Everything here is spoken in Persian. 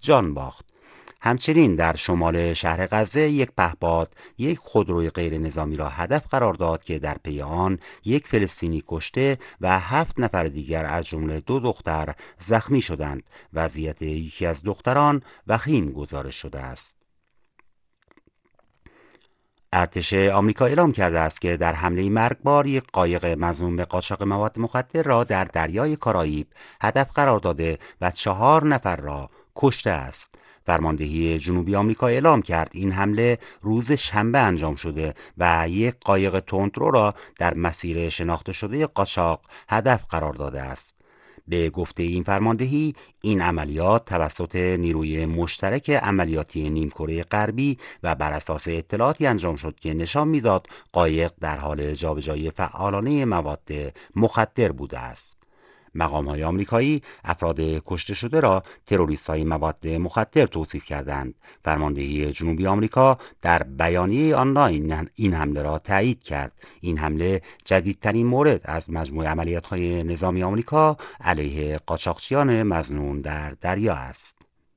جان باخت. همچنین در شمال شهر غزه یک پهپاد یک خودروی غیر نظامی را هدف قرار داد که در پی آن یک فلسطینی کشته و 7 نفر دیگر از جمله 2 دختر زخمی شدند. وضعیت یکی از دختران وخیم گزارش شده است. ارتش آمریکا اعلام کرده است که در حمله مرگبار یک قایق مظنون به قاچاق مواد مخدر را در دریای کارائیب هدف قرار داده و 4 نفر را کشته است. فرماندهی جنوبی آمریکا اعلام کرد این حمله روز شنبه انجام شده و یک قایق تندرو را در مسیر شناخته شده قاچاق هدف قرار داده است. به گفته این فرماندهی، این عملیات توسط نیروی مشترک عملیاتی نیمکره غربی و بر اساس اطلاعاتی انجام شد که نشان میداد قایق در حال جابجایی فعالانه مواد مخدر بوده است. مقام‌های آمریکایی افراد کشته شده را تروریست‌های مواد مخدر توصیف کردند. فرماندهی جنوبی آمریکا در بیانیه آنلاین این حمله را تایید کرد. این حمله جدیدترین مورد از مجموعه عملیات‌های نظامی آمریکا علیه قاچاقچیان مظنون در دریا است.